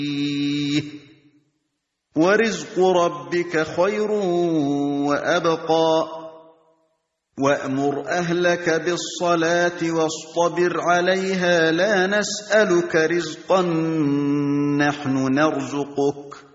وَرِزْقُ رَبِّكَ خَيْرٌ وَأَبْقَىٰ وَأْمُرْ أَهْلَكَ بِالصَّلَاةِ وَاصْطَبِرْ عَلَيْهَا لَا نَسْأَلُكَ رِزْقًا نَّحْنُ نَرْزُقُكَ